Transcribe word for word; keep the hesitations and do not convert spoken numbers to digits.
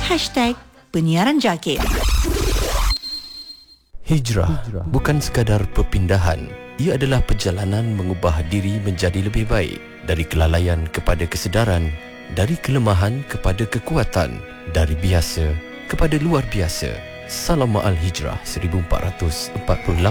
Hashtag Penyiaran Jakit. Hijrah bukan sekadar perpindahan. Ia adalah perjalanan mengubah diri menjadi lebih baik. Dari kelalaian kepada kesedaran, dari kelemahan kepada kekuatan, dari biasa kepada luar biasa. Salam Ma'al Hijrah seribu empat ratus empat puluh lapan.